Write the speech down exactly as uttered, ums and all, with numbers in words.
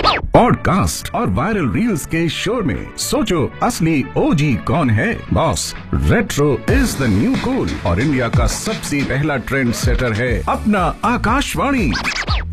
Podcast और viral reels के शोर में सोचो असली ओजी कौन है। Boss, retro is the new cool और इंडिया का सबसे पहला ट्रेंड सेटर है अपना आकाशवाणी।